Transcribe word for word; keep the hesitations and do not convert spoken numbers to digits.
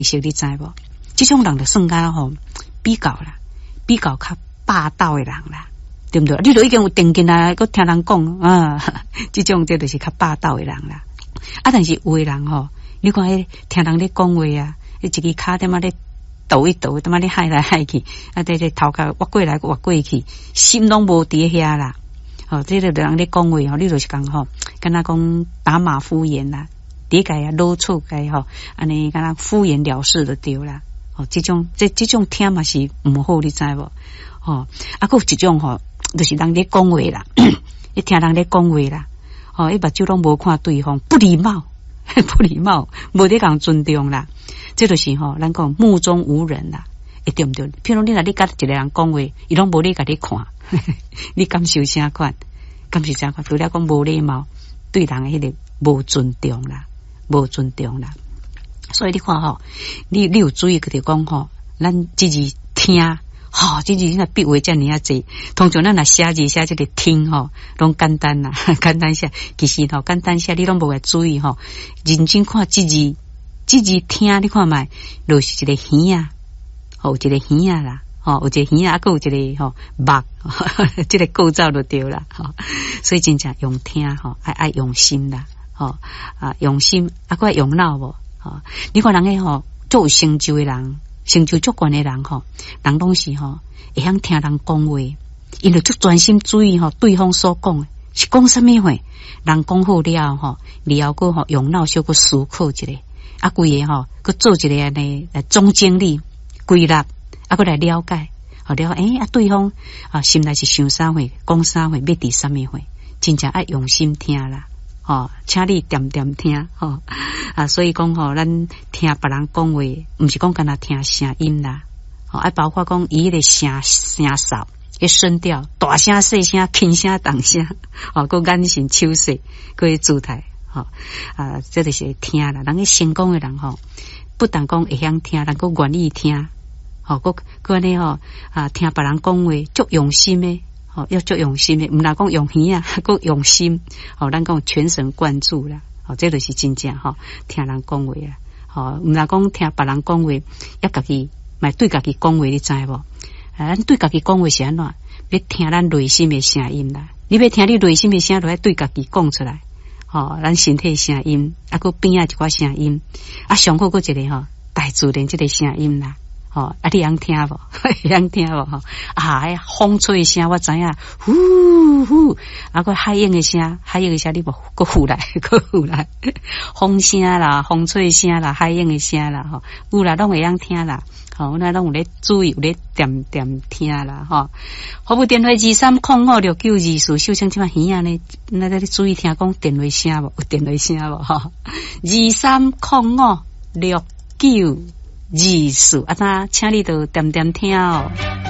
其实你知无？这种人就算甲吼比较啦，比较较霸道的人啦，对不对？你都已经有定见啦，佮听人讲啊，这种这就是较霸道的人啦。啊，但是有的人吼，你看迄听人咧讲话啊，一个骹点仔咧抖一抖，点仔咧害来害去，啊，这这头壳挖过来挖过去，心拢无伫遐啦。哦，这个人咧讲话吼，你就是讲吼，跟他讲打马虎眼啦，底个啊露出个吼，安尼跟他敷衍了事就对啦。哦，这种这这种听嘛是唔好，你知无？哦，啊，佮有一种吼，就是人咧讲话啦，一听人咧讲话啦，哦，一目睭拢无看对方，不礼貌，不礼貌，无咧讲尊重啦。这就是吼，咱讲目中无人啦，会对唔对？譬如你若你甲一个人讲话，伊拢无咧甲你看，你感受啥款？感受啥款？除了讲无礼貌，对人迄个无尊重啦，无尊重啦。所以你看吼，你你有注意佢哋讲吼，咱自己听，吼、哦，自己那笔画遮尔啊济，通常咱若写字写这个听吼，拢简单啦，简单写，其实吼简单写，你拢无来注意吼，认真看自己，自己听，你看卖，就是一个耳啊，吼、哦，有一个耳啊啦，吼、哦，有一个耳啊，还有一个吼目，这个构造就对啦，吼、哦，所以真正用听吼，爱爱用心啦，吼、哦、啊用心，啊个用脑无。哦，你看人个吼，做有成就的人，成就足悬的人吼，人拢是吼会晓听人讲话，因为足专心注意吼对方所讲的是讲什么话，人讲好了吼，然后个吼用脑小个思考一下，啊规个吼，个做一个安尼总整理归纳，啊个来了解，好了诶啊对方啊心内是想啥话，讲啥话，要伫什么话，真正爱用心听啦。哦，请你点点听哦啊，所以讲吼，咱听别人讲话，唔是讲干那听声音啦，哦，啊，包括讲伊个声声哨、个声调、大声、细声、轻声、重声，哦，个眼神、手势、个姿态，哦啊，这就是听啦。人个成功的人吼，不但讲会晓听，人个愿意听，哦，个个呢吼啊，听别人讲话足用心的。哦，要做用心的，唔拉讲用耳啊，还讲用心。哦，咱讲全神贯注啦。哦，这就是真正吼、哦，听人讲话啊。哦，唔拉讲听别人讲话，要家己，咪对家己讲话，你知无？啊，咱对家己讲话是安怎？要听咱内心的声音啦。你要听你内心的声，就要对家己讲出来。哦，咱身体声音，啊，个边啊一寡声音，啊，上好个一个吼，大自然这个声音啦。哦，啊，你晓听无？晓听无？吼啊，风吹声我知影，呼呼，啊个海鹰的声，海鹰的声你无个呼来，个呼来，风声啦，风吹声啦，海鹰的声啦，吼，有啦，拢会晓听啦，吼，那拢有咧注意，有咧点点听啦，吼。服务电话二三零五六九二四，手枪即嘛耳啊呢，那咧注意听讲电话声无？有电话声无？吼，二三零五六九。二四啊，那请你都点点听哦。